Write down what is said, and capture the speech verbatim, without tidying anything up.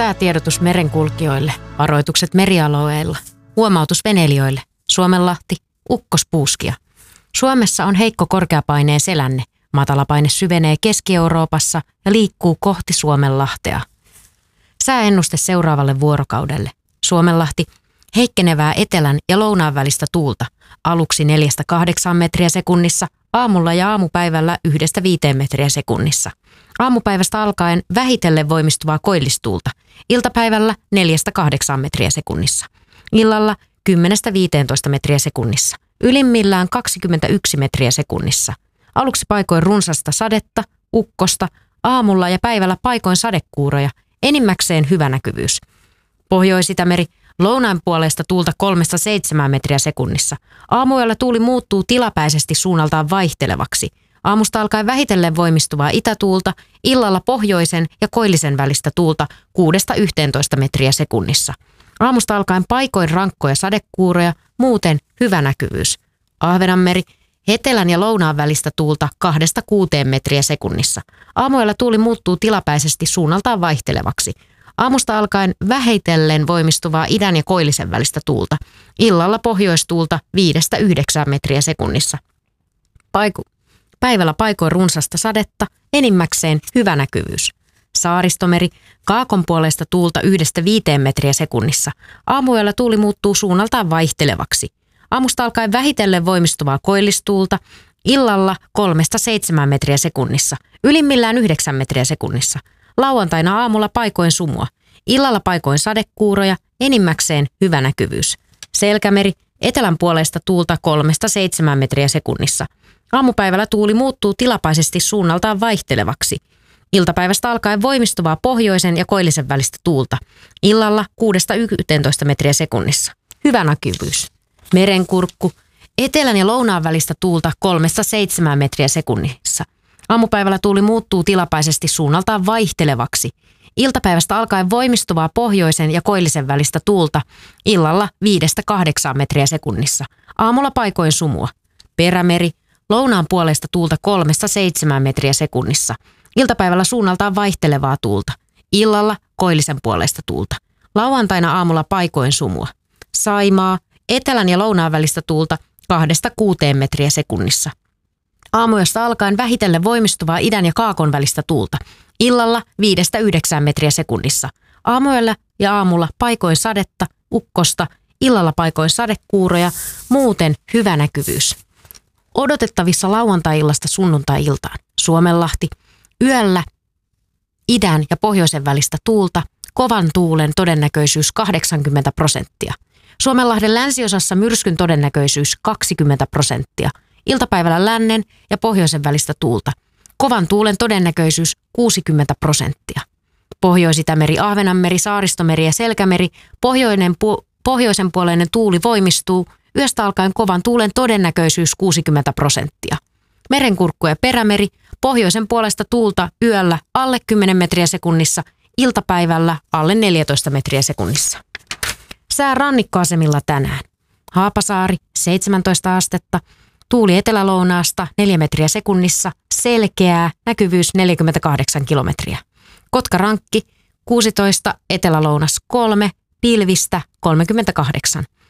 Säätiedotus merenkulkijoille, varoitukset merialueilla, huomautus veneilijöille, Suomenlahti, ukkospuuskia. Suomessa on heikko korkeapaineen selänne. Matalapaine syvenee Keski-Euroopassa ja liikkuu kohti Suomenlahtea. Sääennuste seuraavalle vuorokaudelle. Suomenlahti, heikkenevää etelän ja lounaan välistä tuulta. Aluksi neljästä kahdeksaan metriä sekunnissa, aamulla ja aamupäivällä yhdestä viiteen metriä sekunnissa. Aamupäivästä alkaen vähitellen voimistuvaa koillistuulta. Iltapäivällä neljästä kahdeksaan metriä sekunnissa. Illalla kymmenestä viiteentoista metriä sekunnissa. Ylimmillään kaksikymmentäyksi metriä sekunnissa. Aluksi paikoin runsasta sadetta, ukkosta, aamulla ja päivällä paikoin sadekuuroja, enimmäkseen hyvä näkyvyys. Pohjois-Itämeri, lounaan puolesta tuulta kolmesta seitsemään metriä sekunnissa. Aamuyöllä tuuli muuttuu tilapäisesti suunnaltaan vaihtelevaksi. Aamusta alkaen vähitellen voimistuvaa itätuulta, illalla pohjoisen ja koillisen välistä tuulta kuudesta yhteentoista metriä sekunnissa. Aamusta alkaen paikoin rankkoja sadekuuroja, muuten hyvä näkyvyys. Ahvenanmeri, etelän ja lounaan välistä tuulta kahdesta kuuteen metriä sekunnissa. Aamuyöllä tuuli muuttuu tilapäisesti suunnaltaan vaihtelevaksi. Aamusta alkaen vähitellen voimistuvaa idän ja koillisen välistä tuulta. Illalla pohjoistuulta viidestä yhdeksään metriä sekunnissa. Paiku. Päivällä paikoin runsasta sadetta, enimmäkseen hyvä näkyvyys. Saaristomeri, kaakon puolesta tuulta yhdestä viiteen metriä sekunnissa. Aamuyöllä tuuli muuttuu suunnaltaan vaihtelevaksi. Aamusta alkaen vähitellen voimistuvaa koillistuulta, illalla kolmesta seitsemään metriä sekunnissa, ylimmillään yhdeksän metriä sekunnissa. Lauantaina aamulla paikoin sumua, illalla paikoin sadekuuroja, enimmäkseen hyvä näkyvyys. Selkämeri, etelän puolesta tuulta kolmesta seitsemään metriä sekunnissa. Aamupäivällä tuuli muuttuu tilapäisesti suunnaltaan vaihtelevaksi. Iltapäivästä alkaen voimistuvaa pohjoisen ja koillisen välistä tuulta. Illalla kuudesta yhteentoista metriä sekunnissa. Hyvä näkyvyys. Merenkurkku, etelän ja lounaan välistä tuulta kolmesta seitsemään metriä sekunnissa. Aamupäivällä tuuli muuttuu tilapäisesti suunnaltaan vaihtelevaksi. Iltapäivästä alkaen voimistuvaa pohjoisen ja koillisen välistä tuulta. Illalla viidestä kahdeksaan metriä sekunnissa. Aamulla paikoin sumua. Perämeri, lounaan puolesta tuulta kolmesta seitsemään metriä sekunnissa. Iltapäivällä suunnaltaan vaihtelevaa tuulta. Illalla koillisen puolesta tuulta. Lauantaina aamulla paikoin sumua. Saimaa, etelän ja lounaan välistä tuulta kahdesta kuuteen metriä sekunnissa. Aamuyöstä alkaen vähitellen voimistuvaa idän ja kaakon välistä tuulta. Illalla viidestä yhdeksään metriä sekunnissa. Aamuyöllä ja aamulla paikoin sadetta, ukkosta, illalla paikoin sadekuuroja, muuten hyvä näkyvyys. Odotettavissa lauantai-illasta sunnuntai-iltaan. Suomenlahti, yöllä idän ja pohjoisen välistä tuulta, kovan tuulen todennäköisyys kahdeksankymmentä prosenttia. Suomenlahden länsiosassa myrskyn todennäköisyys kaksikymmentä prosenttia. Iltapäivällä lännen ja pohjoisen välistä tuulta. Kovan tuulen todennäköisyys kuusikymmentä prosenttia. Pohjois-Itämeri, Ahvenanmeri, Saaristomeri ja Selkämeri, pohjoinen pu- pohjoisen puoleinen tuuli voimistuu, yöstä alkaen kovan tuulen todennäköisyys kuusikymmentä prosenttia. Merenkurkku ja Perämeri, pohjoisen puolesta tuulta yöllä alle kymmenen metriä sekunnissa, iltapäivällä alle neljätoista metriä sekunnissa. Sää rannikkoasemilla tänään. Haapasaari seitsemäntoista astetta, tuuli etelälounaasta neljä metriä sekunnissa, selkeää, näkyvyys neljäkymmentäkahdeksan kilometriä. Kotka-Rankki kuusitoista, etelälounas kolme, pilvistä kolmekymmentäkahdeksan.